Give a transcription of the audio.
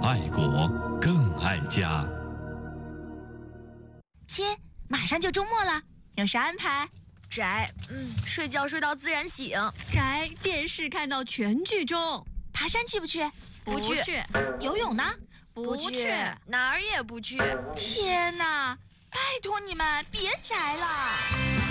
爱国，更爱家。 亲，马上就周末了，有啥安排？ 宅，睡觉睡到自然醒。 宅，电视看到全剧终。 爬山去不去？ 不去。 游泳呢？ 不去，哪儿也不去。 天哪，拜托你们别宅了。